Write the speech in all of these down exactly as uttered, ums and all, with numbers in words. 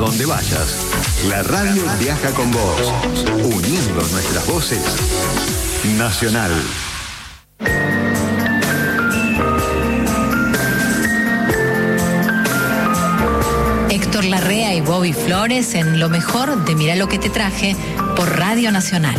donde vayas. La radio viaja con vos, uniendo nuestras voces. Nacional. Héctor Larrea y Bobby Flores en lo mejor de Mirá lo que te traje por Radio Nacional.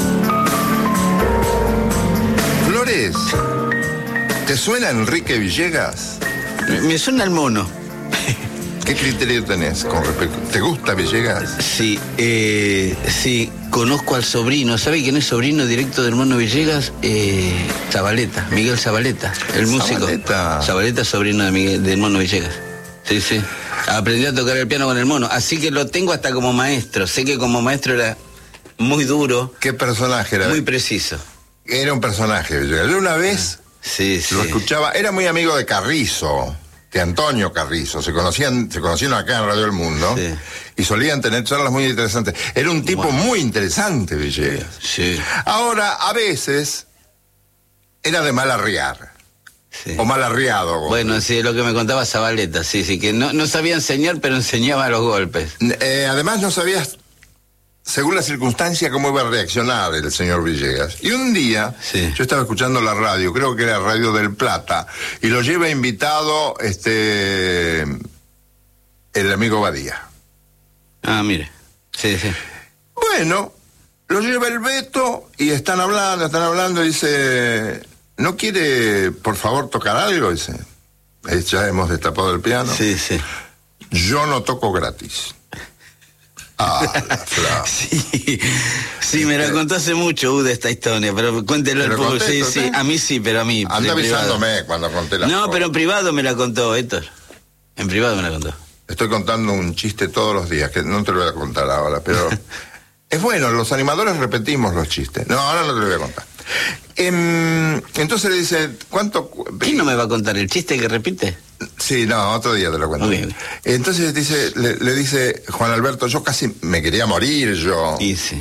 Flores, ¿te suena Enrique Villegas? Me, me suena el mono. ¿Qué criterio tenés con respecto? ¿Te gusta Villegas? Sí, eh, sí, conozco al sobrino. ¿Sabe quién es sobrino directo del mono Villegas? Eh, Zabaleta, Miguel Zabaleta, el músico. Zabaleta. Zabaleta, sobrino de Miguel, del mono Villegas. Sí, sí. Aprendí a tocar el piano con el mono, así que lo tengo hasta como maestro. Sé que como maestro era muy duro. ¿Qué personaje era? Muy preciso. Era un personaje, Villegas. Yo una vez sí, sí. lo escuchaba, era muy amigo de Carrizo, de Antonio Carrizo. Se conocían, se conocieron acá en Radio El Mundo, sí, y solían tener charlas muy interesantes. Era un tipo bueno. muy interesante, Villegas. Sí. Ahora, a veces, era de mal arriar. Sí. O mal arriado. Bueno, sí, es lo que me contaba Zabaleta, sí, sí, que no, no sabía enseñar, pero enseñaba los golpes. Eh, además no sabías, según la circunstancia, cómo iba a reaccionar el señor Villegas. Y un día, sí, yo estaba escuchando la radio, creo que era Radio del Plata, y lo lleva invitado este el amigo Badía. Ah, mire, sí, sí. Bueno, lo lleva el Beto, y están hablando, están hablando, y dice... ¿No quiere, por favor, tocar algo? Dice. Ya hemos destapado el piano. Sí, sí. Yo no toco gratis. Ah, la sí, sí, me la contó hace mucho, Ude, esta historia, pero cuéntelo al público. Sí, sí, a mí sí, pero a mí. Anda avisándome cuando conté la No, cosa. Pero en privado me la contó, Héctor. En privado me la contó. Estoy contando un chiste todos los días, que no te lo voy a contar ahora, pero... Es bueno, los animadores repetimos los chistes. No, ahora no te lo voy a contar. Eh, entonces le dice, ¿cuánto...? ¿Quién no me va a contar el chiste que repite? Sí, no, otro día te lo cuento. Okay. Entonces dice, le, le dice Juan Alberto, yo casi me quería morir yo. Y sí.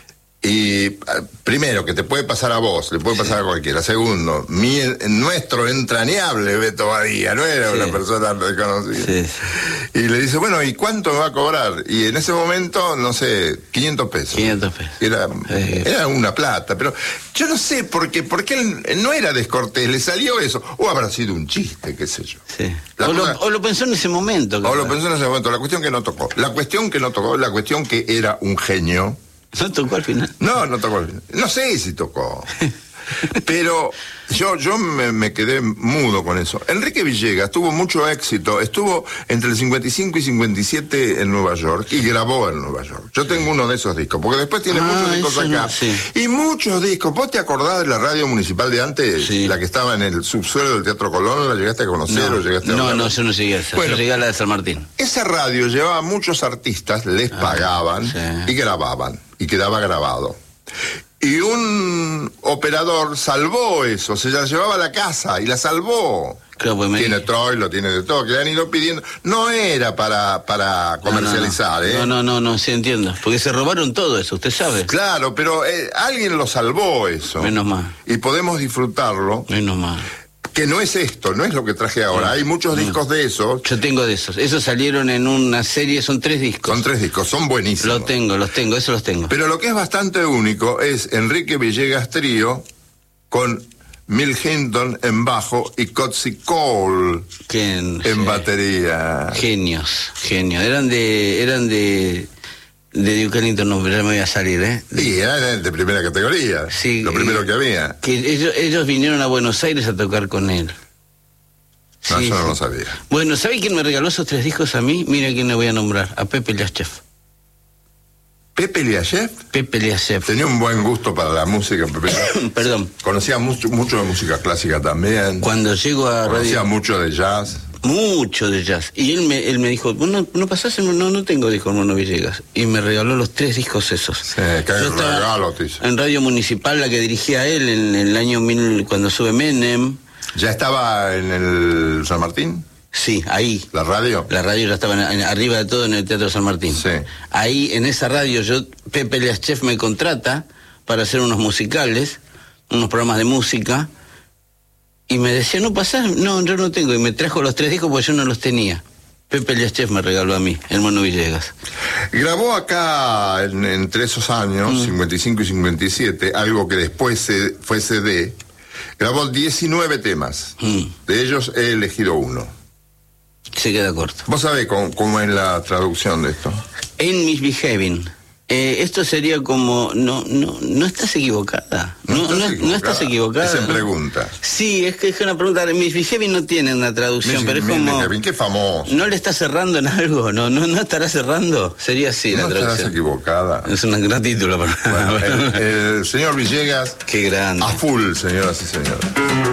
Y primero, que te puede pasar a vos, le puede pasar sí. a cualquiera. Segundo, mi, nuestro entrañable Beto Badía, no era sí. una persona desconocida. Sí, sí. Y le dice, bueno, ¿y cuánto me va a cobrar? Y en ese momento, no sé, quinientos pesos. quinientos pesos. Era, sí. era una plata, pero yo no sé por qué, porque él no era descortés, le salió eso. O habrá sido un chiste, qué sé yo. Sí. O, cosa, lo, o lo pensó en ese momento. O lo pensó en ese momento, la cuestión que no tocó. La cuestión que no tocó, la cuestión que era un genio. ¿No tocó al final? No, no tocó al final. No sé si tocó. Pero yo, yo me, me quedé mudo con eso. Enrique Villegas tuvo mucho éxito. Estuvo entre el cincuenta y cinco y cincuenta y siete en Nueva York y grabó en Nueva York. Yo tengo uno de esos discos, porque después tiene ah, muchos discos acá. No, sí. Y muchos discos. ¿Vos te acordás de la radio municipal de antes? Sí. La que estaba en el subsuelo del Teatro Colón. ¿La llegaste a conocer no, o llegaste a No, no, yo no llegué a esa. Bueno, yo llegué a la de San Martín. Esa radio llevaba muchos artistas, les ah, pagaban sí. y grababan. Y quedaba grabado. Y un operador salvó eso, se la llevaba a la casa y la salvó. Claro, pues me... Tiene troilo, tiene de todo, que le han ido pidiendo. No era para, para comercializar, no, no, no. ¿eh? No, no, no, no, sí entiendo. Porque se robaron todo eso, usted sabe. Claro, pero eh, alguien lo salvó eso. Menos mal. Y podemos disfrutarlo. Menos mal. Que no es esto, no es lo que traje ahora. No, Hay muchos no. discos de esos. Yo tengo de esos. Esos salieron en una serie, son tres discos. Son tres discos, son buenísimos. Los tengo, los tengo, esos los tengo. Pero lo que es bastante único es Enrique Villegas Trío con Mill Hinton en bajo y Cotsy Cole en sí. batería. Genios, genios. Eran de... eran de... De Duke Ellington no, ya me voy a salir, ¿eh? Sí, era de primera categoría. Sí. Lo primero eh, que había. Que ellos, ellos vinieron a Buenos Aires a tocar con él. No, sí, eso no sí. lo sabía. Bueno, ¿sabe quién me regaló esos tres discos a mí? Mira quién le voy a nombrar. A Pepe Liachev. ¿Pepe Liachev? Pepe Liachev. Tenía un buen gusto para la música, Pepe. Perdón. Conocía mucho, mucho de música clásica también. Cuando llego a Conocía radio... mucho de jazz. Mucho de jazz. Y él me, él me dijo, no, no pasás, no, no tengo disco Mono Villegas. Y me regaló los tres discos esos. Sí, que regalo, te hizo. En Radio Municipal, la que dirigía él en, en el año mil, cuando sube Menem. ¿Ya estaba en el San Martín? Sí, ahí. ¿La radio? La radio ya estaba en, en, arriba de todo en el Teatro San Martín. Sí. Ahí, en esa radio, yo, Pepe Liachev me contrata para hacer unos musicales, unos programas de música. Y me decía, ¿no pasás? No, yo no tengo. Y me trajo los tres discos porque yo no los tenía. Pepe Liachev me regaló a mí, el Mono Villegas. Grabó acá, en, entre esos años, mm. cincuenta y cinco y cincuenta y siete, algo que después se, fue C D, grabó diecinueve temas. Mm. De ellos he elegido uno. Se queda corto. ¿Vos sabés cómo, cómo es la traducción de esto? En Misbehaving. Eh, esto sería como, no, no, no estás equivocada. No, no, estás, no, equivocada. no estás equivocada. Es en pregunta. Sí, es que es una pregunta. Misbehaving no tiene una traducción, Mis, pero es como. Misbehaving, qué famoso. ¿No le está cerrando en algo? ¿No, no, no estará cerrando? Sería así no la traducción. No estarás equivocada. Es un gran título para. Bueno, el, el señor Villegas. Qué grande. A full, señoras y señores.